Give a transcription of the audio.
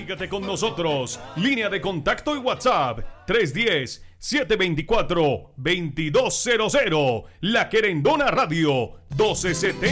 Comunícate con nosotros. Línea de contacto y WhatsApp 310-724-2200. La Querendona Radio 1270.